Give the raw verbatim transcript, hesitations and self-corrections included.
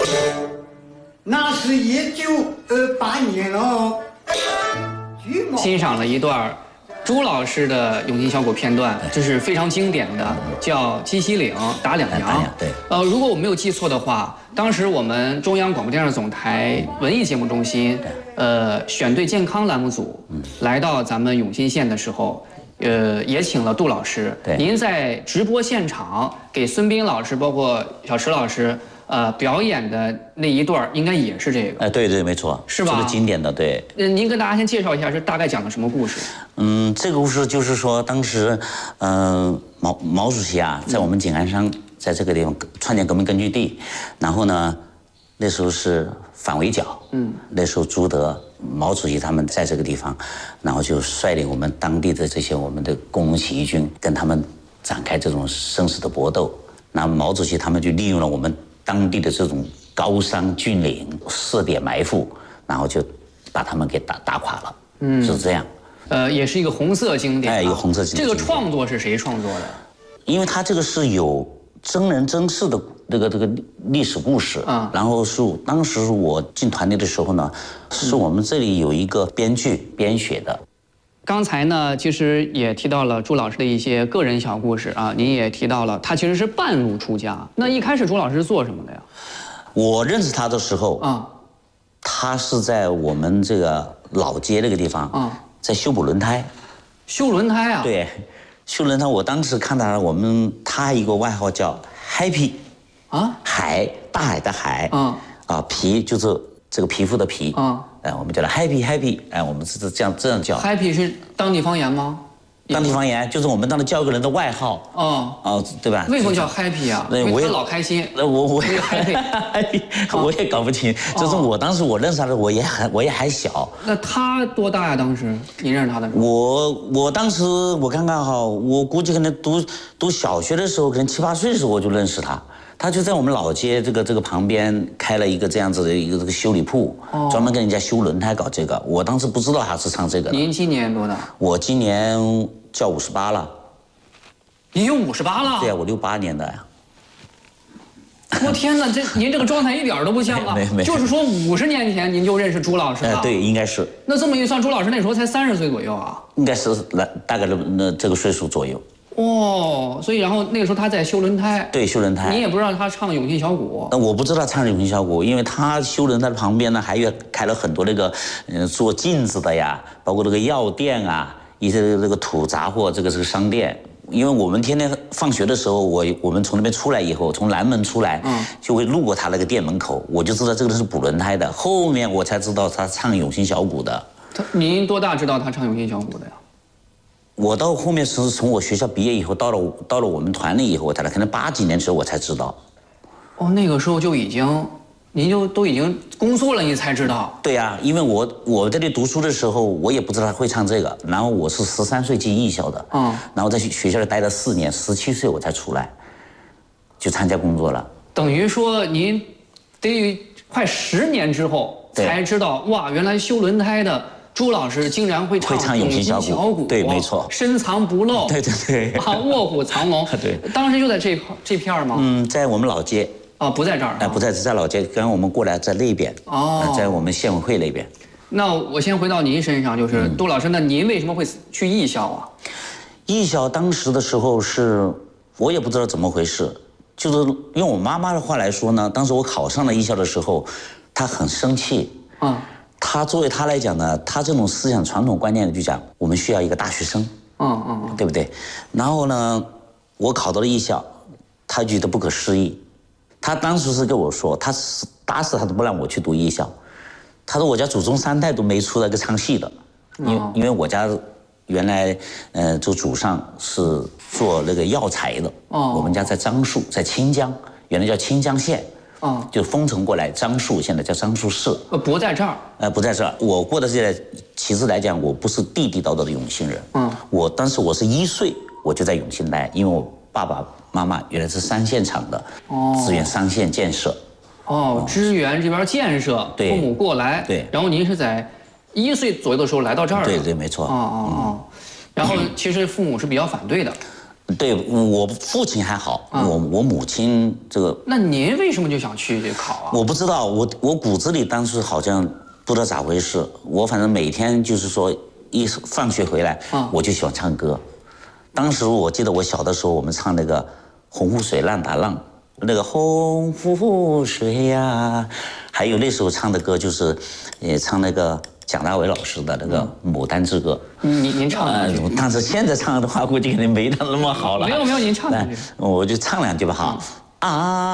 那是一九二八年哦。 欣赏了一段朱老师的永兴小鼓片段，这是非常经典的，叫《鸡西岭打两打羊》。 对。 呃，如果我没有记错的话，当时我们中央广播电视总台文艺节目中心，呃，选对健康栏目组来到咱们永兴县的时候。呃，也请了杜老师。 对， 您在直播现场给孙斌老师，包括小池老师，呃，表演的那一段，应该也是这个。 哎，对对，没错， 是吧？ 这个经典的，对。 呃，您跟大家先介绍一下，这大概讲的什么故事？ 嗯，这个故事就是说，当时，嗯、呃，毛毛主席啊，在我们井冈山，在这个地方创建革命根据地，然后呢，那时候是反围剿，嗯，那时候朱德。毛主席他们在这个地方，然后就率领我们当地的这些我们的工农起义军，跟他们展开这种生死的搏斗。那毛主席他们就利用了我们当地的这种高山峻岭，设点埋伏，然后就把他们给打打垮了。嗯，是这样。 呃，也是一个红色经典、啊。 哎，一个红色经典。 这个创作是谁创作的？ 因为他这个是有真人真事的这个这个历史故事啊，然后是当时我进团队的时候呢，是我们这里有一个编剧编写的。 刚才呢，其实也提到了朱老师的一些个人小故事啊，您也提到了他其实是半路出家。那一开始朱老师是做什么的呀？ 我认识他的时候啊， 他是在我们这个老街那个地方啊，在修补轮胎。 修轮胎啊？ 对，修轮胎。我当时看到我们他一个外号叫 Happy。啊，海，大海的海，啊，啊，皮就是这个皮肤的皮，啊，哎，我们叫它 happy happy， 哎，我们是这样这样叫。 happy 是当地方言吗？ 当地方言就是我们当时叫一个人的外号，哦，哦，对吧？ 为什么叫 happy 啊？我也老开心。 那我我也 happy， 我也搞不清。就是我当时我认识他的，我也很我也还小。 那他多大呀？当时你认识他的时候？ 我我当时我看看哈，我估计可能读读小学的时候，可能七八岁的时候我就认识他。他就在我们老街这个这个旁边开了一个这样子的一个这个修理铺，哦、专门跟人家修轮胎搞这个。我当时不知道他是唱这个的。 您今年多大？ 我今年叫五十八了。 你有五十八了？ 对呀、啊，我六八年的呀。 我天哪，这您这个状态一点都不像啊！ 没没， 就是说五十年前您就认识朱老师了？ 哎，对，应该是。 那这么一算，朱老师那时候才三十岁左右啊？ 应该是来大概的那这个岁数左右。 哦，所以然后那个时候他在修轮胎， 对，修轮胎。 你也不知道他唱永兴小鼓？ 那我不知道唱永兴小鼓，因为他修轮胎的旁边呢，还有开了很多那个，嗯、呃，做镜子的呀，包括那个药店啊，一些那个土杂货，这个这个商店。因为我们天天放学的时候，我我们从那边出来以后，从南门出来，嗯，就会路过他那个店门口，我就知道这个人是补轮胎的。后面我才知道他唱永兴小鼓的。 他您多大知道他唱永兴小鼓的呀？ 我到后面是从我学校毕业以后，到了到了我们团里以后，我才可能八几年的时候我才知道。 哦，那个时候就已经，您就都已经工作了，你才知道？ 对呀、啊，因为我我在这里读书的时候，我也不知道他会唱这个。然后我是十三岁进艺校的，嗯，然后在学校里待了四年，十七岁我才出来，就参加工作了。 等于说您得快十年之后才知道，哇，原来修轮胎的朱老师竟然会唱会唱永兴小鼓，对，没错， 深藏不露， 对对对， 啊，卧虎藏龙， 对， 当时就在这这片吗？ 嗯，在我们老街。 啊，不在这儿， 哎，不在，在老街，刚刚我们过来在那边，哦，在我们县委会那边。 那我先回到您身上，就是杜老师，那您为什么会去艺校啊？ 艺校当时的时候是，我也不知道怎么回事，就是用我妈妈的话来说呢，当时我考上了艺校的时候，她很生气，啊，她作为她来讲呢，她这种思想传统观念就讲，我们需要一个大学生，嗯嗯嗯，对不对？然后呢，我考到了艺校，她觉得不可思议。他当时是跟我说，他是打死他都不让我去读艺校。他说我家祖宗三代都没出来个唱戏的，因为、哦、因为我家原来呃就祖上是做那个药材的。哦，我们家在樟树，在清江，原来叫清江县。哦，就封城过来，樟树现在叫樟树市。 呃，不在这儿。 呃，不在这儿。我过的现在，其实来讲，我不是地地道道的永兴人。嗯，我当时我是一岁我就在永兴待，因为我爸爸妈妈原来是三线厂的，哦，支援三线建设， 哦，支援这边建设， 对， 父母过来， 对， 然后您是在一岁左右的时候来到这儿的， 对对，没错， 哦哦哦，然后其实父母是比较反对的， 对我父亲还好，啊、我我母亲这个。 那您为什么就想去考啊？ 我不知道，我我骨子里当时好像不知道咋回事，我反正每天就是说一放学回来，啊、我就喜欢唱歌。当时我记得我小的时候，我们唱那个《洪湖水浪打浪》，那个洪湖水呀，还有那时候唱的歌就是，也唱那个。蒋大为老师的那个《牡丹之歌》， 您您唱两句， 呃，但是现在唱的话，估计肯定没他那么好了。 没有没有，您唱两句， 我就唱两句吧哈。啊。